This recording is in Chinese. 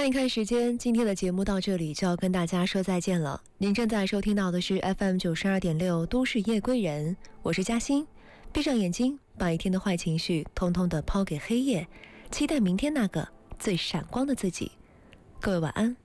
看一看时间，今天的节目到这里就要跟大家说再见了。您正在收听到的是 FM92.6 都市夜归人，我是嘉欣。闭上眼睛，把一天的坏情绪通通的抛给黑夜，期待明天那个最闪光的自己。各位晚安。